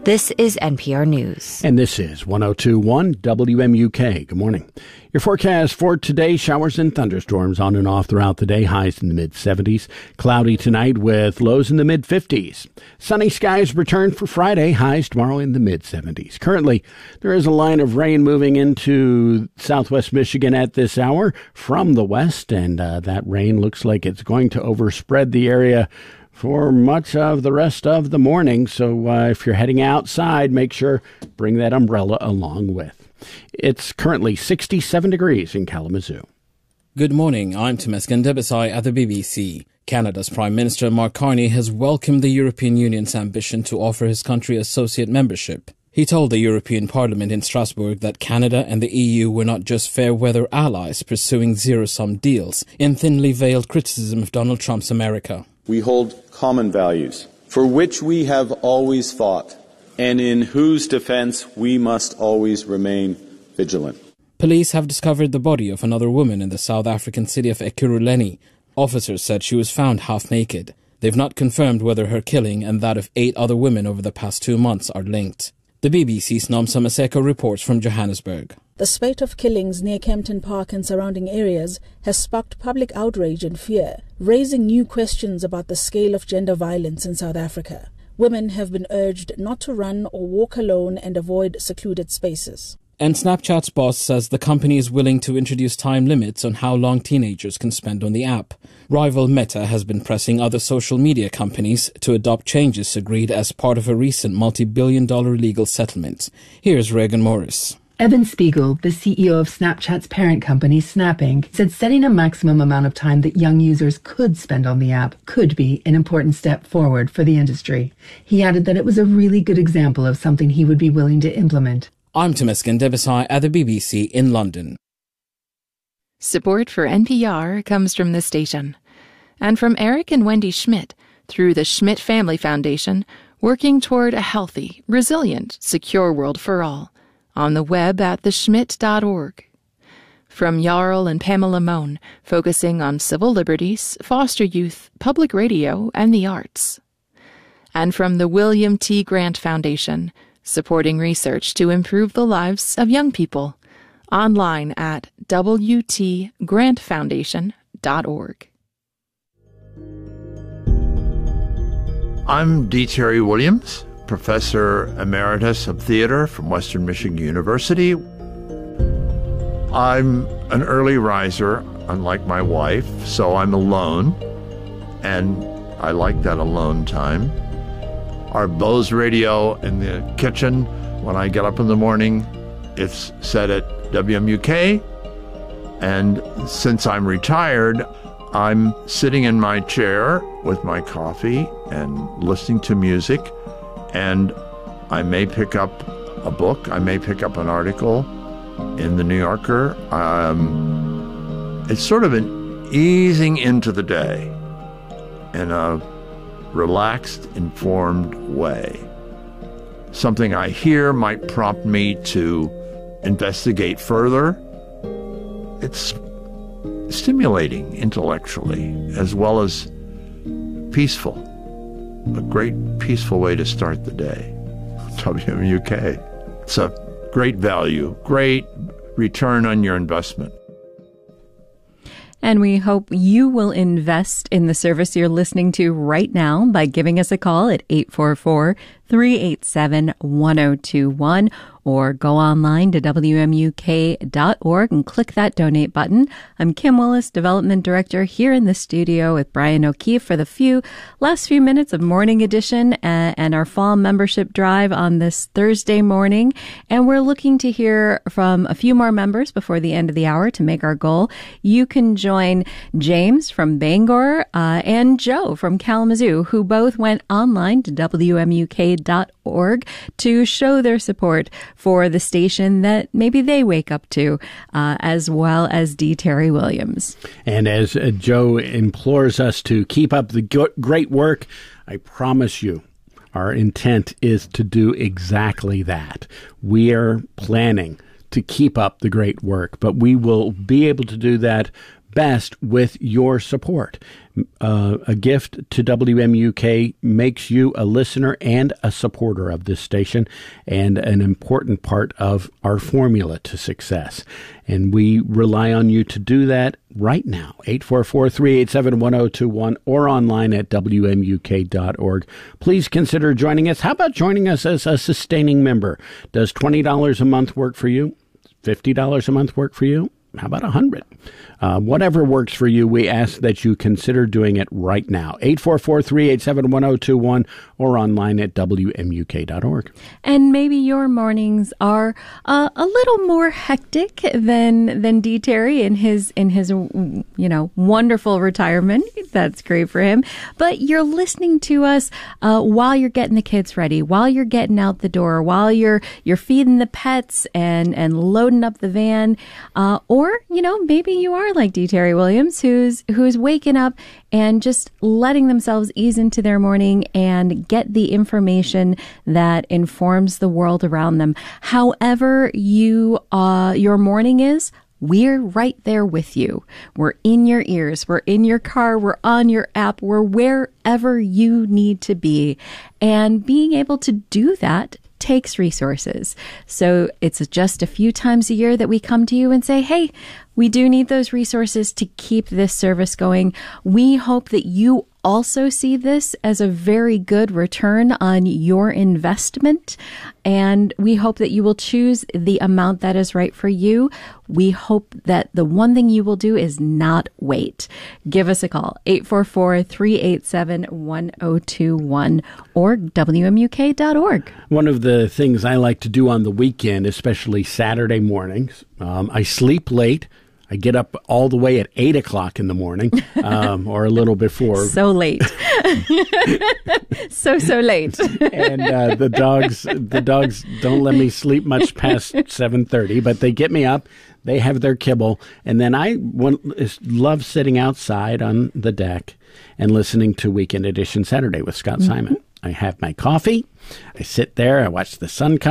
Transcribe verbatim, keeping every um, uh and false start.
This is N P R News. And this is one oh two point one W M U K. Good morning. Your forecast for today, showers and thunderstorms on and off throughout the day, highs in the mid-seventies. Cloudy tonight with lows in the mid-fifties. Sunny skies return for Friday, highs tomorrow in the mid-seventies. Currently, there is a line of rain moving into southwest Michigan at this hour from the west, and uh, that rain looks like it's going to overspread the area for much of the rest of the morning. So uh, if you're heading outside, make sure bring that umbrella along with. It's currently sixty-seven degrees in Kalamazoo. Good morning. I'm Temesgen Debisai at the B B C. Canada's Prime Minister Mark Carney has welcomed the European Union's ambition to offer his country associate membership. He told the European Parliament in Strasbourg that Canada and the E U were not just fair-weather allies pursuing zero-sum deals in thinly veiled criticism of Donald Trump's America. We hold common values for which we have always fought and in whose defense we must always remain vigilant. Police have discovered the body of another woman in the South African city of Ekurhuleni. Officers said she was found half naked. They've not confirmed whether her killing and that of eight other women over the past two months are linked. The B B C's Nomsa Maseko reports from Johannesburg. The spate of killings near Kempton Park and surrounding areas has sparked public outrage and fear, raising new questions about the scale of gender violence in South Africa. Women have been urged not to run or walk alone and avoid secluded spaces. And Snapchat's boss says the company is willing to introduce time limits on how long teenagers can spend on the app. Rival Meta has been pressing other social media companies to adopt changes agreed as part of a recent multi-billion dollar legal settlement. Here's Reagan Morris. Evan Spiegel, the C E O of Snapchat's parent company, Snapping, said setting a maximum amount of time that young users could spend on the app could be an important step forward for the industry. He added that it was a really good example of something he would be willing to implement. I'm Temesgen Debisai at the B B C in London. Support for N P R comes from this station and from Eric and Wendy Schmidt through the Schmidt Family Foundation, working toward a healthy, resilient, secure world for all. On the web at the schmidt dot org. From Jarl and Pamela Mohn, focusing on civil liberties, foster youth, public radio, and the arts. And from the William T. Grant Foundation, supporting research to improve the lives of young people. Online at w t grant foundation dot org. I'm D. Terry Williams, Professor Emeritus of Theater from Western Michigan University. I'm an early riser, unlike my wife, so I'm alone, and I like that alone time. Our Bose radio in the kitchen, when I get up in the morning, it's set at W M U K, and since I'm retired, I'm sitting in my chair with my coffee and listening to music. And I may pick up a book, I may pick up an article in the New Yorker. Um, it's sort of an easing into the day in a relaxed, informed way. Something I hear might prompt me to investigate further. It's stimulating intellectually as well as peaceful. A great, peaceful way to start the day. W M U K. It's a great value, great return on your investment. And we hope you will invest in the service you're listening to right now by giving us a call at eight four four, three eight seven, one oh two one or go online to w m u k dot org and click that donate button. I'm Kim Willis, Development Director, here in the studio with Brian O'Keefe for the few last few minutes of Morning Edition and, and our fall membership drive on this Thursday morning. And we're looking to hear from a few more members before the end of the hour to make our goal. You can join James from Bangor uh, and Joe from Kalamazoo, who both went online to w m u k dot org to show their support for the station that maybe they wake up to, uh, as well as D. Terry Williams. And as uh, Joe implores us to keep up the go- great work, I promise you, our intent is to do exactly that. We are planning to keep up the great work, but we will be able to do that best with your support. Uh, a gift to W M U K makes you a listener and a supporter of this station and an important part of our formula to success. And we rely on you to do that right now. eight four four, three eight seven, one zero two one or online at W M U K dot org. Please consider joining us. How about joining us as a sustaining member? Does twenty dollars a month work for you? fifty dollars a month work for you? How about one hundred dollars? Uh, whatever works for you, we ask that you consider doing it right now. eight four four, three eight seven, one zero two one or online at W M U K dot org. And maybe your mornings are uh, a little more hectic than than D. Terry in his in his you know wonderful retirement. That's great for him. But you're listening to us uh, while you're getting the kids ready, while you're getting out the door, while you're you're feeding the pets and and loading up the van, uh, or you know maybe you are like D. Terry Williams, who's who's waking up and just letting themselves ease into their morning and get the information that informs the world around them. However you uh, your morning is, we're right there with you. We're in your ears. We're in your car. We're on your app. We're wherever you need to be. And being able to do that takes resources. So it's just a few times a year that we come to you and say, hey, we do need those resources to keep this service going. We hope that you also see this as a very good return on your investment. And we hope that you will choose the amount that is right for you. We hope that the one thing you will do is not wait. Give us a call, eight four four, three eight seven, one zero two one or W M U K dot org. One of the things I like to do on the weekend, especially Saturday mornings, um, I sleep late. I get up all the way at eight o'clock in the morning, um, or a little before. So late. so, so late. And uh, the dogs the dogs don't let me sleep much past seven thirty, but they get me up. They have their kibble. And then I want, love sitting outside on the deck and listening to Weekend Edition Saturday with Scott mm-hmm. Simon. I have my coffee. I sit there. I watch the sun come.